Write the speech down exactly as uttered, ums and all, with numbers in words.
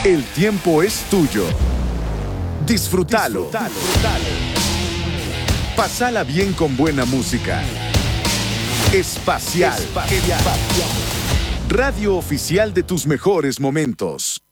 El tiempo es tuyo. Disfrútalo. Disfrútalo. Pasala bien con buena música. Espacial. Espacial. Radio oficial de tus mejores momentos.